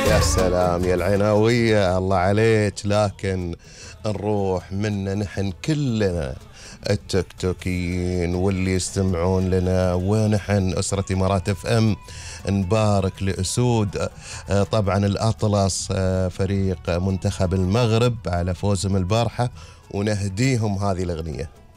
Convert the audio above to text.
يا سلام يا العناوية، الله عليك. لكن نروح منا نحن كلنا التيك توكيين واللي يستمعون لنا، ونحن أسرة إمارات اف ام نبارك لأسود طبعا الأطلس، فريق منتخب المغرب على فوزهم البارحة، ونهديهم هذه الأغنية.